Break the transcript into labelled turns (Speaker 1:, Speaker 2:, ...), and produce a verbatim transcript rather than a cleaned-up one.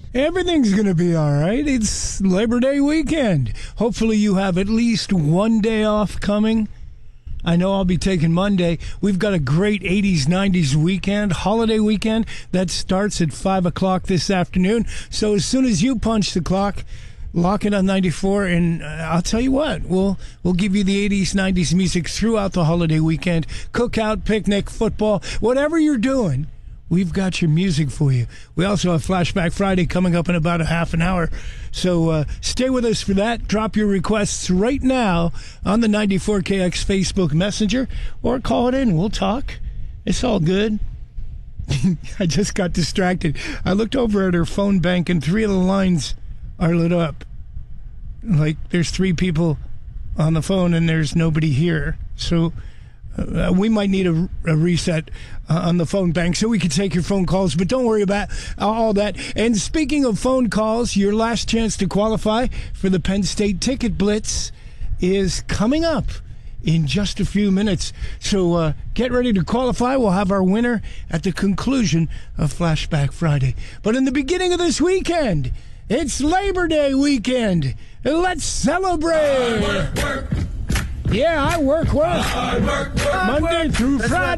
Speaker 1: Everything's going to be all right. It's Labor Day weekend. Hopefully you have at least one day off coming. I know I'll be taking Monday. We've got a great eighties, nineties weekend, holiday weekend, that starts at five o'clock this afternoon. So as soon as you punch the clock, lock it on ninety-four, and uh, I'll tell you what, we'll we'll give you the eighties, nineties music throughout the holiday weekend. Cookout, picnic, football, whatever you're doing, we've got your music for you. We also have Flashback Friday coming up in about a half an hour. So uh, stay with us for that. Drop your requests right now on the ninety-four K X Facebook Messenger or call it in. We'll talk. It's all good. I just got distracted. I looked over at her phone bank and three of the lines are lit up. Like there's three people on the phone and there's nobody here. So uh, we might need a, a reset uh, on the phone bank so we can take your phone calls, but don't worry about all that. And speaking of phone calls, your last chance to qualify for the Penn State Ticket Blitz is coming up in just a few minutes. So uh, get ready to qualify. We'll have our winner at the conclusion of Flashback Friday. But in the beginning of this weekend, it's Labor Day weekend. Let's celebrate.
Speaker 2: Work, work.
Speaker 1: Yeah, I work, work.
Speaker 2: Hard work, work,
Speaker 1: Monday
Speaker 2: work.
Speaker 1: through
Speaker 2: That's
Speaker 1: Friday.